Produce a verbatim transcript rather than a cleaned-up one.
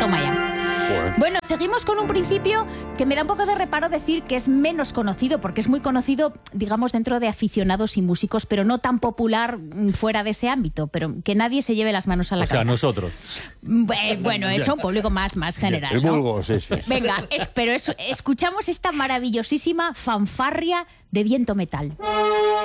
Toma ya. Bueno. Bueno, seguimos con un principio que me da un poco de reparo decir que es menos conocido, porque es muy conocido, digamos, dentro de aficionados y músicos, pero no tan popular fuera de ese ámbito, pero que nadie se lleve las manos a la O sea, cabeza. nosotros. Eh, bueno, eso, un público más, más general, El ¿no? vulgo, sí, sí. Venga, es- pero es- escuchamos esta maravillosísima fanfarria de viento metal.